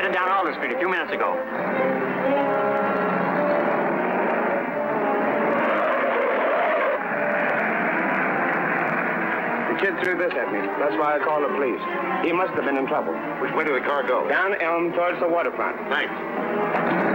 headed down Alden Street a few minutes ago. The kid threw this at me. That's why I called the police. He must have been in trouble. Which way did the car go? Down Elm towards the waterfront. Thanks.